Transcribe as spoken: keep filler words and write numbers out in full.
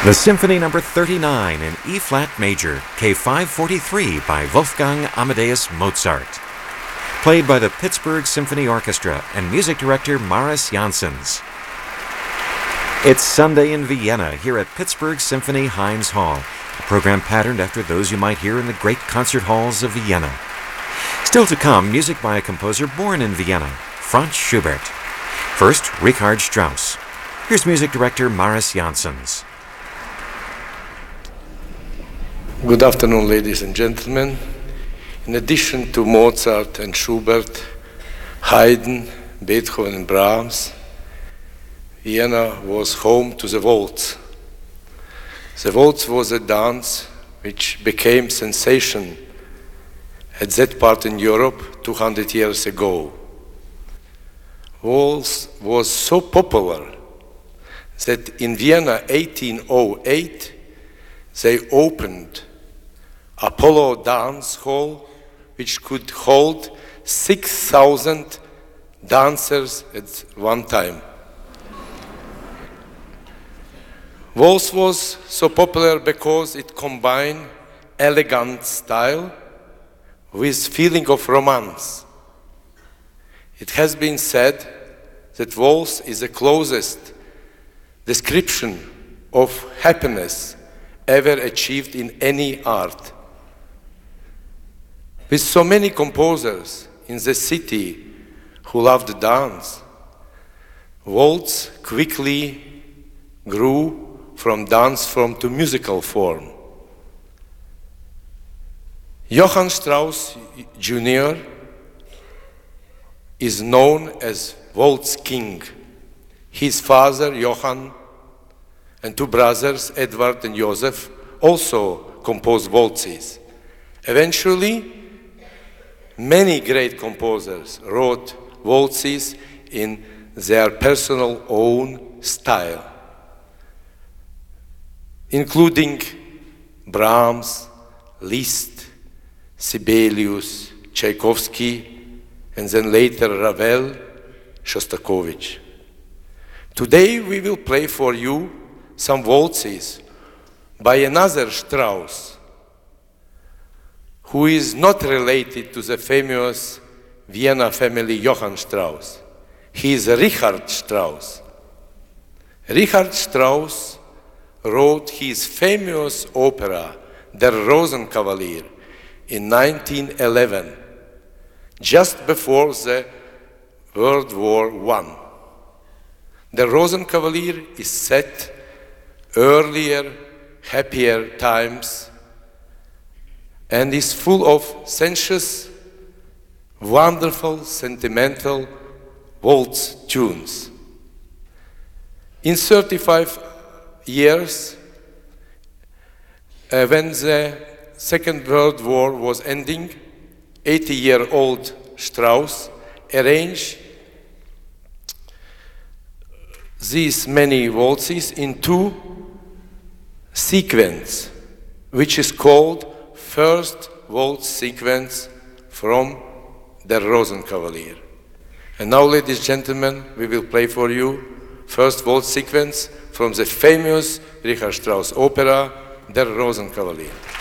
The Symphony Number thirty-nine in E-flat major, K five forty-three by Wolfgang Amadeus Mozart. Played by the Pittsburgh Symphony Orchestra and music director Maris Janssens. It's Sunday in Vienna here at Pittsburgh Symphony Heinz Hall, a program patterned after those you might hear in the great concert halls of Vienna. Still to come, music by a composer born in Vienna, Franz Schubert. First, Richard Strauss. Here's music director Maris Janssens. Good afternoon, ladies and gentlemen. In addition to Mozart and Schubert, Haydn, Beethoven and Brahms, Vienna was home to the waltz. The waltz was a dance which became sensation at that part in Europe two hundred years ago. Waltz was so popular that in Vienna eighteen oh eight they opened Apollo Dance Hall, which could hold six thousand dancers at one time. Waltz was so popular because it combined elegant style with feeling of romance. It has been said that waltz is the closest description of happiness ever achieved in any art. With so many composers in the city who loved the dance, waltz quickly grew from dance form to musical form. Johann Strauss Junior is known as Waltz King. His father, Johann, and two brothers, Edward and Joseph, also composed waltzes. Eventually, many great composers wrote waltzes in their personal own style, including Brahms, Liszt, Sibelius, Tchaikovsky, and then later Ravel, Shostakovich. Today we will play for you some waltzes by another Strauss, who is not related to the famous Vienna family Johann Strauss. He is Richard Strauss. Richard Strauss wrote his famous opera, Der Rosenkavalier, in nineteen eleven, just before the World War One. The Rosenkavalier is set earlier, happier times, and is full of sensuous, wonderful, sentimental waltz tunes. In thirty-five years, uh, when the Second World War was ending, eighty-year-old Strauss arranged these many waltzes in two sequences, which is called First Waltz Sequence from Der Rosenkavalier. And now, ladies and gentlemen, we will play for you First Waltz Sequence from the famous Richard Strauss opera, Der Rosenkavalier.